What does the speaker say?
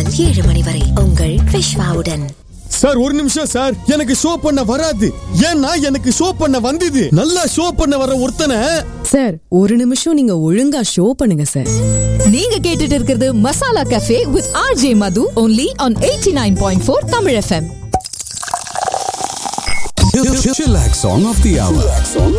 முதல் 7 மணி வரை உங்கள் விஷ்வாவுடன். சார் ஒரு நிமிஷம் சார், எனக்கு ஷோ பண்ண வராது. ஏன்னா எனக்கு ஷோ பண்ண வந்தது. நல்லா ஷோ பண்ண வர ஒருத்தனை. சார் ஒரு நிமிஷம் நீங்க ஒழுங்கா ஷோ பண்ணுங்க சார். நீங்க கேட்டுட்டு இருக்கிறது masala cafe with RJ Madhu only on 89.4 Tamil FM. Chillax song of the hour.